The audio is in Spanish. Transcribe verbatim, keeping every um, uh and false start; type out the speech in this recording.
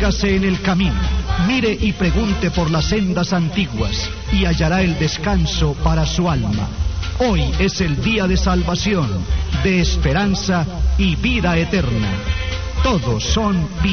Deténgase en el camino, mire y pregunte por las sendas antiguas, y hallará el descanso para su alma. Hoy es el día de salvación, de esperanza y vida eterna. Todos son bien.